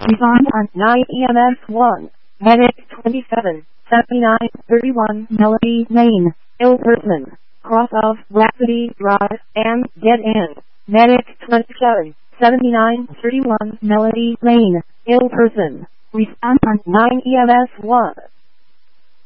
Respond on 9 EMS 1. Medic 27, 79, 31 Melody Lane. Ill person. Cross of Rhapsody Drive and Dead End. Medic 27, 79, 31 Melody Lane. Ill person. Respond on 9 EMS 1.